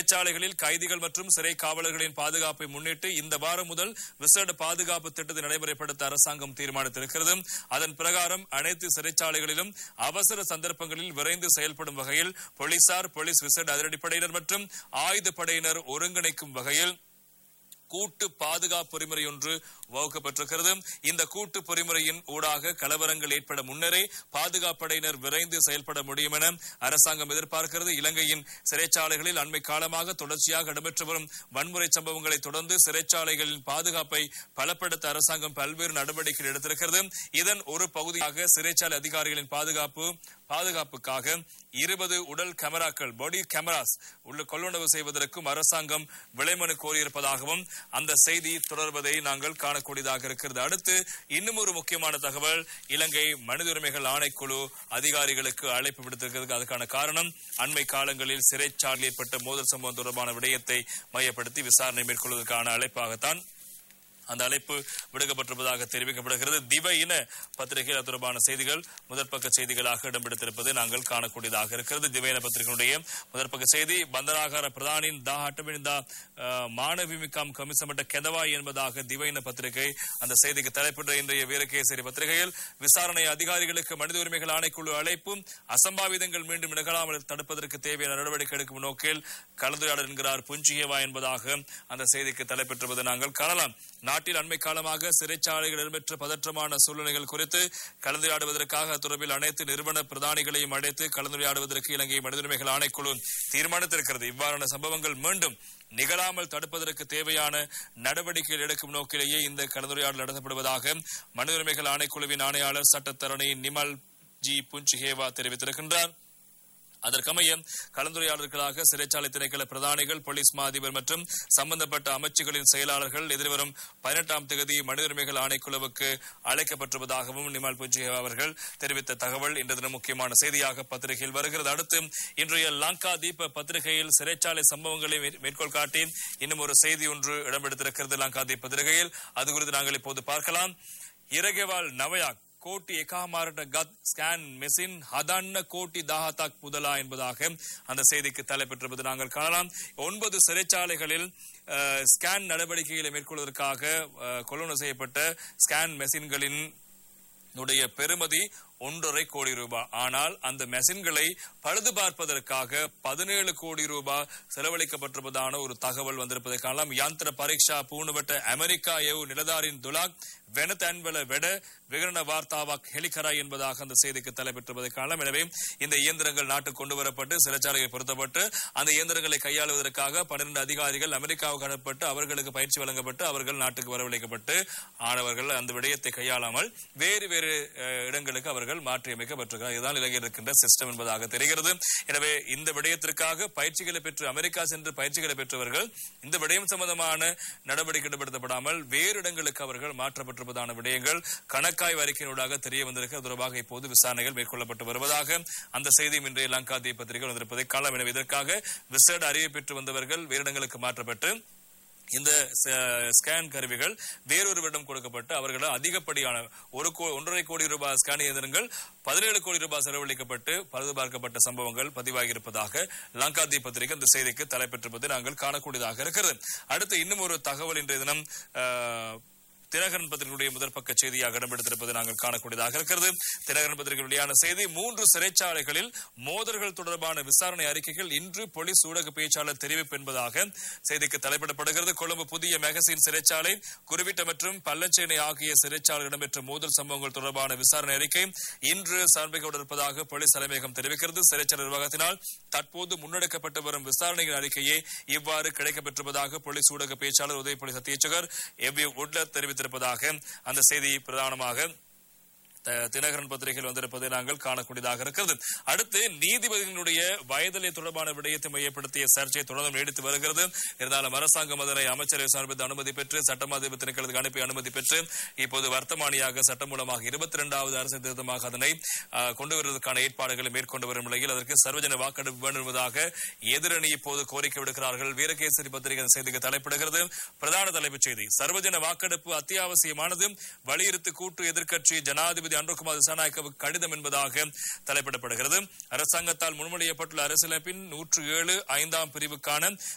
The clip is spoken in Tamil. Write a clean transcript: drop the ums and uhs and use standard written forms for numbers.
சிறைச்சாலைகளில் கைதிகள் மற்றும் சிறை காவலர்களின் பாதுகாப்பை முன்னிட்டு இந்த வாரம் முதல் விசேட பாதுகாப்பு திட்டத்தை நடைமுறைப்படுத்த அரசாங்கம் தீர்மானித்திருக்கிறது. அதன் பிரகாரம் அனைத்து சிறைச்சாலைகளிலும் அவசர சந்தர்ப்பங்களில் விரைந்து செயல்படும் வகையில் போலீசார், போலீஸ் விசேட அதிரடிப்படையினர் மற்றும் ஆயுதப்படையினர் ஒருங்கிணைக்கும் வகையில் கூட்டு பாதுகாப்பு பொறிமுறை ஒன்று வகுக்கப்பட்டிருக்கிறது. இந்த கூட்டு பொறிமுறையின் ஊடாக கலவரங்கள் ஏற்பட முன்னரே பாதுகாப்படையினர் விரைந்து செயல்பட முடியும் என அரசாங்கம் எதிர்பார்க்கிறது. இலங்கையின் சிறைச்சாலைகளில் அண்மை காலமாக தொடர்ச்சியாக இடம்பெற்று வரும் வன்முறை சம்பவங்களை தொடர்ந்து சிறைச்சாலைகளின் பாதுகாப்பை பலப்படுத்த அரசாங்கம் பல்வேறு நடவடிக்கைகள் எடுத்திருக்கிறது. இதன் ஒரு பகுதியாக சிறைச்சாலை அதிகாரிகளின் பாதுகாப்புக்காக 20 உடல் கேமராக்கள், பாடி கேமராஸ் உள்ள கொள்வனவு செய்வதற்கும் அரசாங்கம் விலைமனு கோரியிருப்பதாகவும் அந்த செய்தி தொடர்வதை நாங்கள் காணக்கூடியதாக இருக்கிறது. அடுத்து இன்னும் ஒரு முக்கியமான தகவல், இலங்கை மனித உரிமைகள் ஆணைக்குழு அதிகாரிகளுக்கு அழைப்பு விடுத்திருக்கிறது. அதுக்கான காரணம் அண்மை காலங்களில் சிறைச்சாலையில் ஏற்பட்ட மோதல் சம்பவம் தொடர்பான விடயத்தை மையப்படுத்தி விசாரணை மேற்கொள்வதற்கான அழைப்பாகத்தான் அந்த அழைப்பு விடுக்கப்பட்டிருப்பதாக தெரிவிக்கப்படுகிறது. திவையின பத்திரிகையில் தொடர்பான செய்திகள் முதற்பக்க செய்திகளாக இடம்பெடுத்திருப்பதை நாங்கள் காணக்கூடியதாக இருக்கிறது. திவையின பத்திரிகையுடைய முதற்பக்க செய்தி, பந்தராகார பிரதானின் தாட்டமிழ்ந்த மாணவிமிக்காம் கமிசமட்ட கெதவாய் என்பதாக திவையின பத்திரிகை அந்த செய்திக்கு தலைப்பிட்ட இன்றைய வீரகேசரி பத்திரிகையில் விசாரணை அதிகாரிகளுக்கு மனித உரிமைகள் ஆணைக்குழு அழைப்பும் அசம்பாவிதங்கள் மீண்டும் நிகழாமல் தடுப்பதற்கு தேவையான நடவடிக்கை எடுக்கும் நோக்கில் கலந்துரையாடல் என்கிறார் புஞ்சியவா என்பதாக அந்த செய்திக்கு தலைப்பெற்றுவதை நாங்கள் காணலாம். நாட்டில் அண்மை காலமாக சிறைச்சாலைகள் இடம்பெற்ற பதற்றமான சூழ்நிலைகள் குறித்து கலந்துரையாடுவதற்காக தொடர்பில் அனைத்து நிறுவன பிரதானிகளையும் அழைத்து கலந்துரையாடுவதற்கு இலங்கை மனித உரிமைகள் ஆணைக்குழு தீர்மானித்திருக்கிறது. இவ்வாறான சம்பவங்கள் மீண்டும் நிகழாமல் தடுப்பதற்கு தேவையான நடவடிக்கைகள் எடுக்கும் நோக்கிலேயே இந்த கலந்துரையாடல் நடத்தப்படுவதாக மனித உரிமைகள் ஆணைக்குழுவின் ஆணையாளர் சட்டத்தரணி நிமல் ஜி புஞ்சிஹேவா தெரிவித்திருக்கின்றார். அதற்கமைய கலந்துரையாடல்களாக சிறைச்சாலை திணைக்கள பிரதானிகள், போலீஸ் மா அதிபர் மற்றும் சம்பந்தப்பட்ட அமைச்சுகளின் செயலாளர்கள் எதிர்வரும் 18ஆம் தேதி மனித உரிமைகள் ஆணைக்குழுவுக்கு அழைக்கப்பட்டிருப்பதாகவும் நிமல் புஞ்சிஹேவா அவர்கள் தெரிவித்த தகவல் இன்று தினம் முக்கியமான செய்தியாக பத்திரிகையில் வருகிறது. அடுத்து இன்றைய லங்கா தீப பத்திரிகையில் சிறைச்சாலை சம்பவங்களை மேற்கோள் காட்டி இன்னும் ஒரு செய்தி ஒன்று இடம்பெடுத்திருக்கிறது லங்கா தீப பத்திரிகையில். அது குறித்து நாங்கள் இப்போது பார்க்கலாம். இரகேவால் நவயாக் கோட்டி எகாமாரட்ட கத் ஸ்கேன் மெஷின் ஹதன்ன கோட்டி தாஹாத்தாக் முதலா என்பதாக அந்த செய்திக்கு தலைப்பெற்றிருப்பது நாங்கள் காணலாம். 9 சிறைச்சாலைகளில் ஸ்கேன் நடவடிக்கைகளை மேற்கொள்வதற்காக கொள்வனவு செய்யப்பட்ட ஸ்கேன் மெஷின்களின் பெறுமதி 1.5 கோடி ரூபாய். ஆனால் அந்த மெஷின்களை பழுது பார்ப்பதற்காக 17 கோடி ரூபாய் செலவழிக்கப்பட்டிருப்பதான ஒரு தகவல் வந்திருப்பதை காணலாம். யந்திர பரீட்சா பூணுவட்ட அமெரிக்கா ஏவு நிலதாரின் துலாக் வெனதன்வல வெட விகரண வார்த்தாவாக் ஹெலிகராய் என்பதாக அந்த செய்திக்கு தலைப்பெற்றிருப்பதை காணலாம். எனவே இந்த இயந்திரங்கள் நாட்டுக்கு கொண்டு வரப்பட்டு சிறைச்சாலையை பொருத்தப்பட்டு அந்த இயந்திரங்களை கையாளுவதற்காக 12 அதிகாரிகள் அமெரிக்காவுக்கு அனுப்பப்பட்டு அவர்களுக்கு பயிற்சி வழங்கப்பட்டு அவர்கள் நாட்டுக்கு வரவழைக்கப்பட்டு ஆனவர்கள் அந்த விடயத்தை கையாளாமல் வேறு வேறு இடங்களுக்கு அவர்கள் மாற்றியமைக்கப்பட்டிருக்கிறார். இதுதான் இலங்கையில் இருக்கின்ற சிஸ்டம் என்பதாக தெரிகிறது. எனவே இந்த விடயத்திற்காக பயிற்சிகளை பெற்று அமெரிக்கா சென்று பயிற்சிகளை பெற்றவர்கள் இந்த விடயம் சம்பந்தமான நடவடிக்கை எடுக்கப்படாமல் வேறு இடங்களுக்கு அவர்கள் மாற்றப்பட்டிருப்பதான விடயங்கள் கணக்காய்வு அறிக்கையினூடாக தெரிய வந்திருக்க தொடர்பாக இப்போது விசாரணைகள் மேற்கொள்ளப்பட்டு வருவதாக அந்த செய்தியும் இன்றைய லங்கா தீப பத்திரிகை வந்திருப்பதை காணலாம். எனவே இதற்காக விசேட அறிவை பெற்று வந்தவர்கள் வேறு இடங்களுக்கு மாற்றப்பட்டு இந்த ஸ்கேன் கருவிகள் வேறொருவரிடம் கொடுக்கப்பட்டு அவர்களால் அதிகப்படியான 1.5 கோடி ரூபாய் ஸ்கேன் இயந்திரங்கள் 17 கோடி ரூபாய் செலவழிக்கப்பட்டு பழுது பார்க்கப்பட்ட சம்பவங்கள் பதிவாகியிருப்பதாக லங்கா தீப பத்திரிகை இந்த செய்திக்கு தலைப்பெற்றிருப்பதை நாங்கள் காணக்கூடியதாக இருக்கிறது. அடுத்து இன்னும் ஒரு தகவல் இன்றைய தினம் தினகரன் பத்திரிகையுடைய முதற்பக்க செய்தியாக இடம்பெடுத்திருப்பதை நாங்கள் காணக்கூடியதாக இருக்கிறது. தினகரன் பத்திரிகையுடைய செய்தி, 3 சிறைச்சாலைகளில் மோதல்கள் தொடர்பான விசாரணை அறிக்கைகள் இன்று போலீஸ் ஊடக பேச்சாளர் தெரிவிப்பு என்பதாக செய்திக்கு தலைப்பிடப்படுகிறது. கொழும்பு புதிய மெகசின் சிறைச்சாலை, குருவிட்ட மற்றும் பள்ளச்சேனை ஆகிய சிறைச்சாலையில் இடம்பெற்ற மோதல் சம்பவங்கள் தொடர்பான விசாரணை அறிக்கை இன்று சமர்ப்பிக்கப்பட்டிருப்பதாக போலீஸ் தலைமையகம் தெரிவிக்கிறது. சிறைச்சாலை நிர்வாகத்தினால் தற்போது முன்னெடுக்கப்பட்டு வரும் விசாரணையின் அறிக்கையே இவ்வாறு கிடைக்கப்பெற்றிருப்பதாக போலீஸ் ஊடக பேச்சாளர் உதயபுரி சத்யேச்சகர் தெரிவித்தார் இருப்பதாக அந்த செய்தி பிரதானமாக தினகரன் பத்திரிகையில் வந்திருப்பதை நாங்கள் காணக்கூடியதாக இருக்கிறது. அடுத்து நீதிபதிகளுடைய வயதிலை தொடர்பான விடயத்தை மையப்படுத்திய சர்ச்சை தொடர்ந்து நீடித்து வருகிறது. இருந்தாலும் அரசாங்கம் அதனை அமைச்சரவை சார்பில் அனுமதி பெற்று சட்டமாதிப திணைக்களத்துக்கு அனுப்பி அனுமதி பெற்று இப்போது வர்த்தமானியாக சட்டம் மூலமாக 22வது அரசு திருத்தமாக அதனை கொண்டு வருவதற்கான ஏற்பாடுகளை மேற்கொண்டு வரும் நிலையில் அதற்கு சர்வஜன வாக்கெடுப்பு வேண்டும் என்பதாக எதிரணி இப்போது கோரிக்கை விடுக்கிறார்கள். வீரகேசரி பத்திரிகை செய்திக்கு தலைப்பிடுகிறது. பிரதான தலைப்புச் செய்தி, சர்வஜன வாக்கெடுப்பு அத்தியாவசியமானது, வலியுறுத்தி கூட்டு எதிர்க்கட்சி ஜனாதிபதி அன்ருகுமார் திசாநாயக்கவுக்கு கடிதம் என்பதாக தலைப்பிடப்படுகிறது. அரசாங்கத்தால் முன்மொழியப்பட்டுள்ள அரசியலமைப்பின் 107 5ஆம் பிரிவுக்கான